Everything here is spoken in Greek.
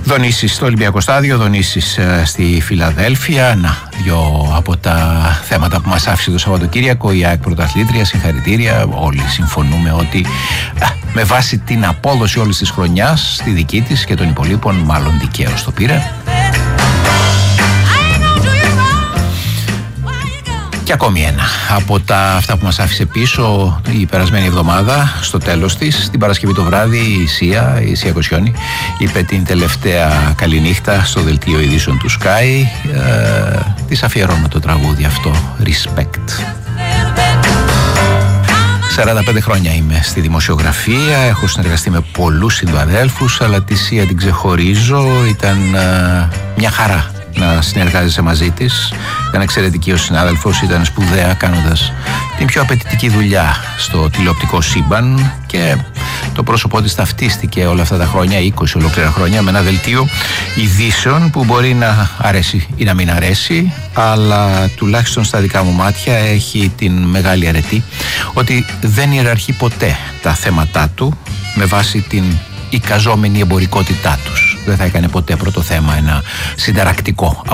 Δονήσεις στο Ολυμπιακό Στάδιο, Δονήσεις στη Φιλαδέλφια. Να, δύο από τα θέματα που μας άφησε το Σαββατοκύριακο. Η ΑΕΚ πρωταθλήτρια, συγχαρητήρια. Όλοι συμφωνούμε ότι με βάση την απόδοση όλης της χρονιάς, στη δική της και των υπολείπων, μάλλον δικαίως το πήρε. Και ακόμη ένα από αυτά που μας άφησε πίσω η περασμένη εβδομάδα, στο τέλος της, την Παρασκευή το βράδυ, η Σία Κοσιόνη είπε την τελευταία καληνύχτα στο δελτίο ειδήσεων του Sky. Της αφιερώνω το τραγούδι αυτό, Respect. 45 χρόνια είμαι στη δημοσιογραφία, έχω συνεργαστεί με πολλούς συναδέλφους, αλλά τη Σία την ξεχωρίζω, ήταν μια χαρά να συνεργάζεσαι μαζί της. Ήταν εξαιρετική ο συνάδελφος, ήταν σπουδαία κάνοντας την πιο απαιτητική δουλειά στο τηλεοπτικό σύμπαν και το πρόσωπό της ταυτίστηκε όλα αυτά τα χρόνια, 20 ολόκληρα χρόνια, με ένα δελτίο ειδήσεων που μπορεί να αρέσει ή να μην αρέσει, αλλά τουλάχιστον στα δικά μου μάτια έχει την μεγάλη αρετή ότι δεν ιεραρχεί ποτέ τα θέματά του με βάση την εικαζόμενη εμπορικότητά τους. Δεν θα έκανε ποτέ πρώτο θέμα ένα συνταρακτικό